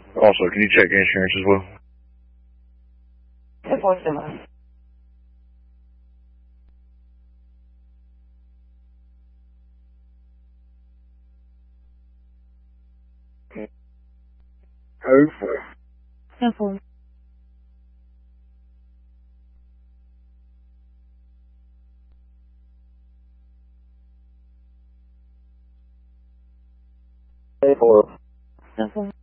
Also, can you check insurance as well? はい、こうしてます。 Code 4. 10-4. A4. 10-4.